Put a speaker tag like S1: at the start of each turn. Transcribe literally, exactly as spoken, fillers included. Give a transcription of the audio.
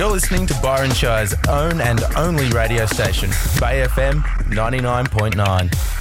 S1: You're listening to Byron Shire's own and only radio station, Bay F M ninety-nine point nine.